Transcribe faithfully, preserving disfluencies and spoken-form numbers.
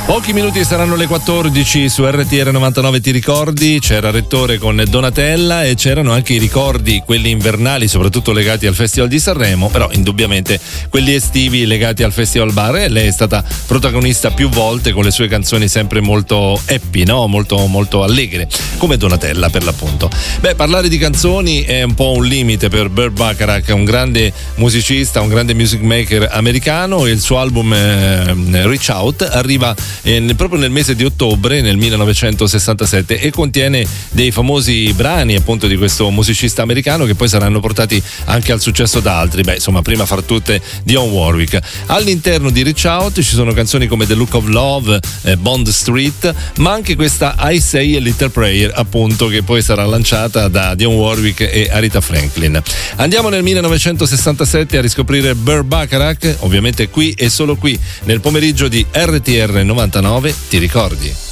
Pochi minuti saranno le quattordici su R T R novantanove, ti ricordi? C'era Rettore con Donatella e c'erano anche i ricordi, quelli invernali, soprattutto legati al Festival di Sanremo, però indubbiamente quelli estivi legati al Festival Bar, e lei è stata protagonista più volte con le sue canzoni sempre molto happy, no? Molto, molto allegre, come Donatella per l'appunto. Beh, parlare di canzoni è un po' un limite per Burt Bacharach, un grande musicista, un grande music maker americano, e il suo album eh, Reach Out arriva Eh, proprio nel mese di ottobre nel millenovecentosessantasette e contiene dei famosi brani appunto di questo musicista americano che poi saranno portati anche al successo da altri. Beh, insomma, prima far tutte Dionne Warwick. All'interno di Reach Out ci sono canzoni come The Look of Love, eh, Bond Street, ma anche questa I Say a Little Prayer, appunto, che poi sarà lanciata da Dionne Warwick e Aretha Franklin. Andiamo nel millenovecentosessantasette a riscoprire Burt Bacharach, ovviamente qui e solo qui nel pomeriggio di R T R novantanove, ti ricordi?